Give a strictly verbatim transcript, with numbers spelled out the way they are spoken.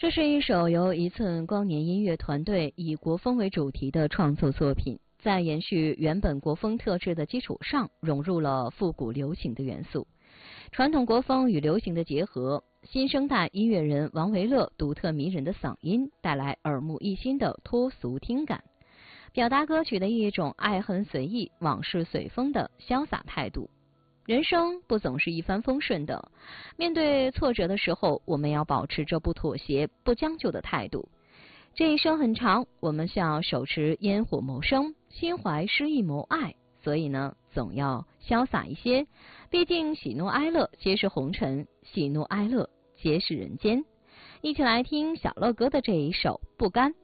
这是一首由一寸光年音乐团队以国风为主题的创作作品，在延续原本国风特质的基础上，融入了复古流行的元素。传统国风与流行的结合，新生代音乐人王维乐独特迷人的嗓音带来耳目一新的脱俗听感，表达歌曲的一种爱恨随意、往事随风的潇洒态度。人生不总是一帆风顺的，面对挫折的时候，我们要保持着不妥协、不将就的态度。这一生很长，我们需要手持烟火谋生，心怀诗意谋爱，所以呢，总要潇洒一些。毕竟喜怒哀乐皆是红尘，喜怒哀乐皆是人间。一起来听小乐哥的这一首《不甘》。